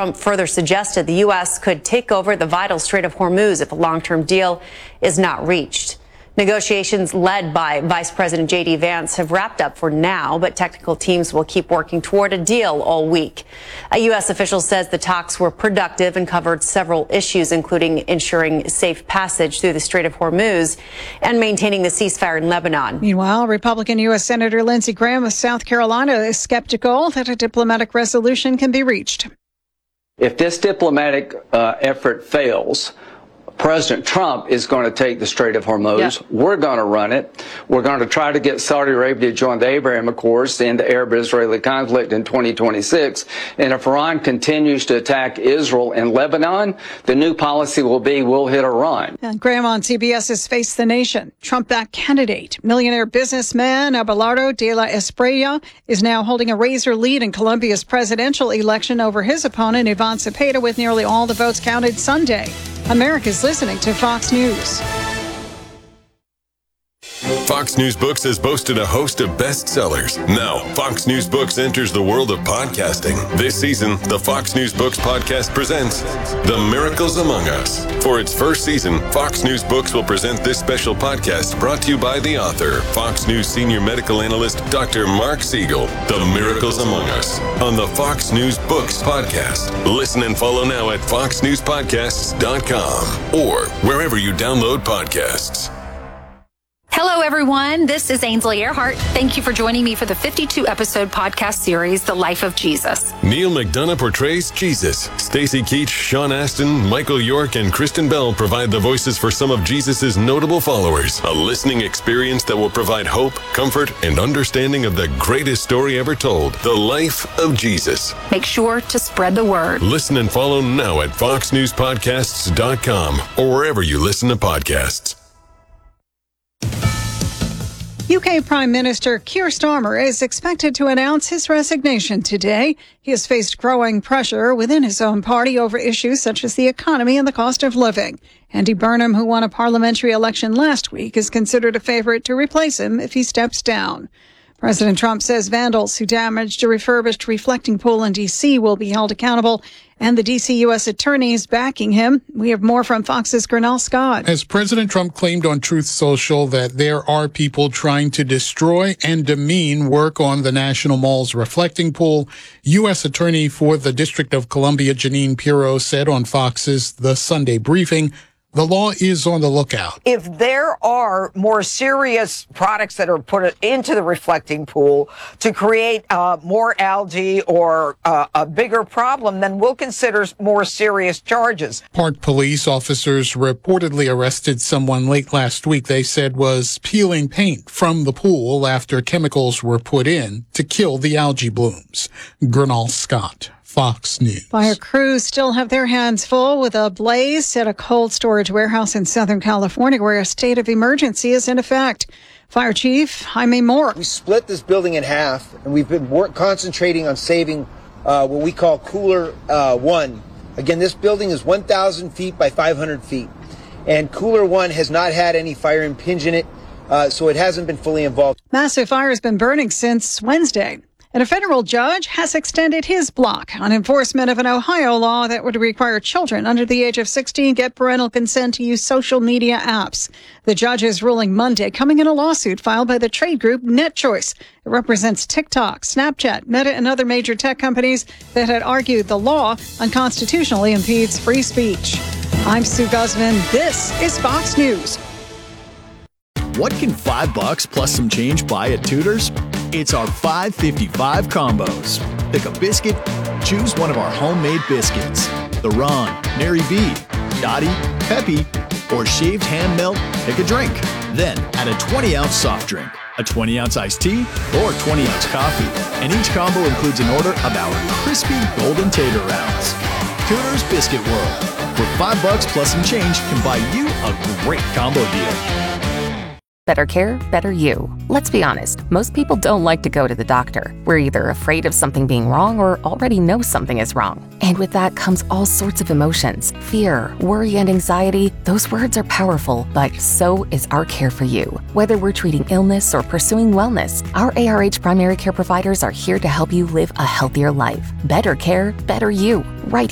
Trump further suggested the U.S. could take over the vital Strait of Hormuz if a long-term deal is not reached. Negotiations led by Vice President J.D. Vance have wrapped up for now, but technical teams will keep working toward a deal all week. A U.S. official says the talks were productive and covered several issues, including ensuring safe passage through the Strait of Hormuz and maintaining the ceasefire in Lebanon. Meanwhile, Republican U.S. Senator Lindsey Graham of South Carolina is skeptical that a diplomatic resolution can be reached. If this diplomatic effort fails, President Trump is going to take the Strait of Hormuz. Yeah. We're going to run it. We're going to try to get Saudi Arabia to join the Abraham Accords to end the Arab-Israeli conflict in 2026. And if Iran continues to attack Israel and Lebanon, the new policy will be we'll hit Iran. And Graham on CBS's Face the Nation. Trump-backed candidate, millionaire businessman Abelardo de la Espriella is now holding a razor lead in Colombia's presidential election over his opponent, Ivan Cepeda, with nearly all the votes counted Sunday. America's listening to Fox News. Fox News Books has boasted a host of bestsellers. Now, Fox News Books enters the world of podcasting. This season, the Fox News Books podcast presents The Miracles Among Us. For its first season, Fox News Books will present this special podcast brought to you by the author, Fox News senior medical analyst, Dr. Mark Siegel. The Miracles Among Us on the Fox News Books podcast. Listen and follow now at foxnewspodcasts.com or wherever you download podcasts. Hello, everyone. This is Ainsley Earhart. Thank you for joining me for the 52-episode podcast series, The Life of Jesus. Neil McDonough portrays Jesus. Stacy Keach, Sean Astin, Michael York, and Kristen Bell provide the voices for some of Jesus' notable followers. A listening experience that will provide hope, comfort, and understanding of the greatest story ever told, The Life of Jesus. Make sure to spread the word. Listen and follow now at foxnewspodcasts.com or wherever you listen to podcasts. UK Prime Minister Keir Starmer is expected to announce his resignation today. He has faced growing pressure within his own party over issues such as the economy and the cost of living. Andy Burnham, who won a parliamentary election last week, is considered a favorite to replace him if he steps down. President Trump says vandals who damaged a refurbished reflecting pool in D.C. will be held accountable, and the D.C. U.S. attorney is backing him. We have more from Fox's Gernal Scott. As President Trump claimed on Truth Social that there are people trying to destroy and demean work on the National Mall's reflecting pool, U.S. Attorney for the District of Columbia, Jeanine Pirro, said on Fox's The Sunday Briefing, the law is on the lookout. If there are more serious products that are put into the reflecting pool to create more algae or a bigger problem, then we'll consider more serious charges. Park police officers reportedly arrested someone late last week they said was peeling paint from the pool after chemicals were put in to kill the algae blooms. Gernal Scott, Fox News. Fire crews still have their hands full with a blaze at a cold storage warehouse in Southern California where a state of emergency is in effect. Fire Chief Jaime Moore. We split this building in half, and we've been concentrating on saving what we call Cooler 1. Again, this building is 1,000 feet by 500 feet, and Cooler 1 has not had any fire impinge in it, so it hasn't been fully involved. Massive fire has been burning since Wednesday. And a federal judge has extended his block on enforcement of an Ohio law that would require children under the age of 16 get parental consent to use social media apps. The judge is ruling Monday, coming in a lawsuit filed by the trade group NetChoice. It represents TikTok, Snapchat, Meta, and other major tech companies that had argued the law unconstitutionally impedes free speech. I'm Sue Guzman. This is Fox News. What can $5 plus some change buy at Tudor's? It's our $5.55 combos. Pick a biscuit, choose one of our homemade biscuits. The Ron, Mary B, Dottie, Peppy, or shaved ham melt, pick a drink. Then add a 20-ounce soft drink, a 20-ounce iced tea, or 20-ounce coffee. And each combo includes an order of our crispy golden tater rounds. Tudor's Biscuit World, where $5 plus some change can buy you a great combo deal. Better care, better you. Let's be honest, most people don't like to go to the doctor. We're either afraid of something being wrong or already know something is wrong. And with that comes all sorts of emotions. Fear, worry, and anxiety. Those words are powerful, but so is our care for you. Whether we're treating illness or pursuing wellness, our ARH primary care providers are here to help you live a healthier life. Better care, better you. Right